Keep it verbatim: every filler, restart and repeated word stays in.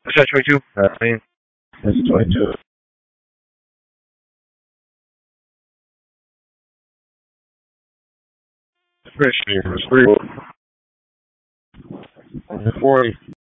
that twenty-two? Testing. That's twenty-two. Appreciate it. It's three. forty.